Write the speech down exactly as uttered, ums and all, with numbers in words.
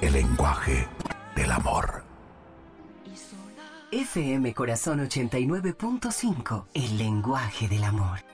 el lenguaje del amor. F M Corazón ochenta y nueve punto cinco, el lenguaje del amor.